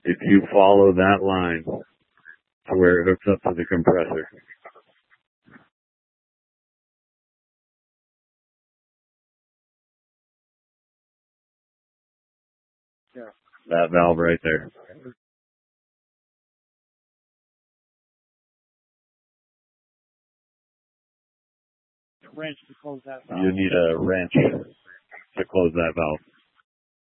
If you follow that line to where it hooks up to the compressor, that valve right there. Wrench to close that valve. You need a wrench to close that valve.